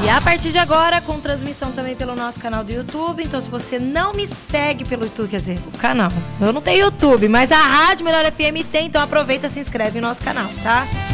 E a partir de agora, com transmissão também pelo nosso canal do YouTube. Então, se você não me segue pelo YouTube, quer dizer, o canal. Eu não tenho YouTube, mas a Rádio Melhor FM tem, então aproveita e se inscreve no nosso canal, tá?